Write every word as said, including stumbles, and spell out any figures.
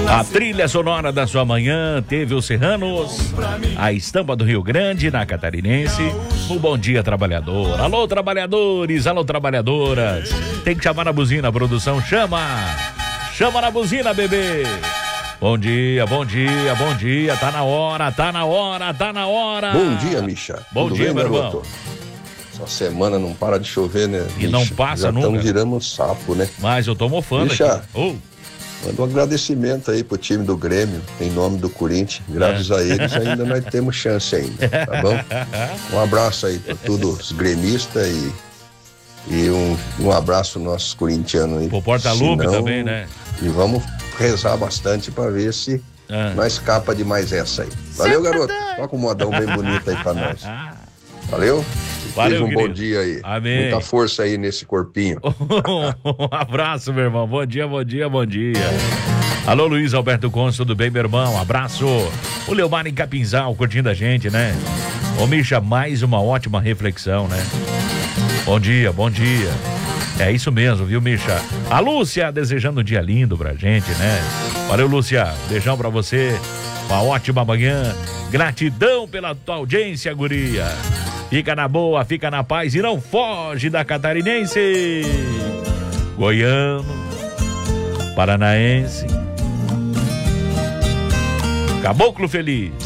A trilha sonora da sua manhã teve os Serranos, a estampa do Rio Grande na Catarinense, o Bom Dia Trabalhador. Alô, trabalhadores, alô, trabalhadoras. Tem que chamar na buzina, a produção chama. Chama na buzina, bebê. Bom dia, bom dia, bom dia. Tá na hora, tá na hora, tá na hora. Bom dia, Misha. Bom Tudo dia, bem, meu garoto? irmão. Essa semana não para de chover, né? E não passa Já nunca. estamos virando um sapo, né? Mas eu tô mofando Misha, aqui. Oh. manda um agradecimento aí pro time do Grêmio, em nome do Corinthians. Graças é. a eles ainda nós temos chance ainda, tá bom? Um abraço aí para todos os gremistas e, e um, um abraço nossos corintianos aí. Pro Porta-Lupe também, né? E vamos rezar bastante para ver se ah. nós escapa de mais essa aí. Valeu, garoto. Toca um modão bem bonito aí para nós. Valeu? Valeu, um querido. Bom dia aí. Amém. Muita força aí nesse corpinho. Um abraço, meu irmão. Bom dia, bom dia, bom dia. Alô, Luiz Alberto Conso, tudo bem, meu irmão? Um abraço. O Leomar em Capinzal, curtindo a gente, né? Ô, Misha, mais uma ótima reflexão, né? Bom dia, bom dia. É isso mesmo, viu, Misha? A Lúcia desejando um dia lindo pra gente, né? Valeu, Lúcia. Beijão pra você. Uma ótima manhã. Gratidão pela tua audiência, guria. Fica na boa, fica na paz e não foge da Catarinense. Goiano, Paranaense, Caboclo Feliz.